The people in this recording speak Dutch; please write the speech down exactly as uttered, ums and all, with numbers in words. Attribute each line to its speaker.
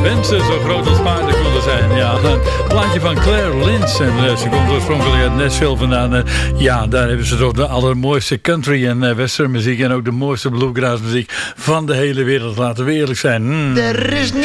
Speaker 1: wensen zo groot als paarden konden zijn. Ja, een plaatje van Claire Lynch. En uh, ze komt oorspronkelijk uit Nashville vandaan. Uh, ja, daar hebben ze toch de allermooiste country en uh, western muziek. En ook de mooiste bluegrass muziek van de hele wereld. Laten we eerlijk zijn. Mm.
Speaker 2: Er is